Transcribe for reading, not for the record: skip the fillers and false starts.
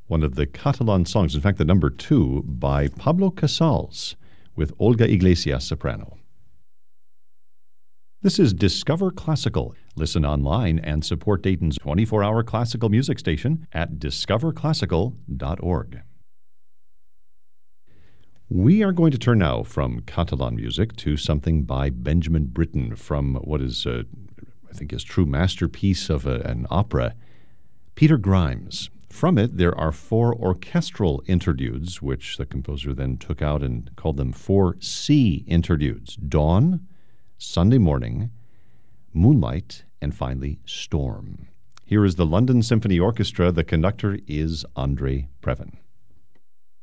one of the Catalan songs, in fact, the number 2 by Pablo Casals with Olga Iglesias soprano. This is Discover Classical. Listen online and support Dayton's 24-hour classical music station at discoverclassical.org. We are going to turn now from Catalan music to something by Benjamin Britten from what is, I think, his true masterpiece of an opera, Peter Grimes. From it, there are 4 orchestral interludes, which the composer then took out and called them 4 C interludes: Dawn, Sunday Morning, Moonlight, and finally Storm. Here is the London Symphony Orchestra. The conductor is Andre Previn.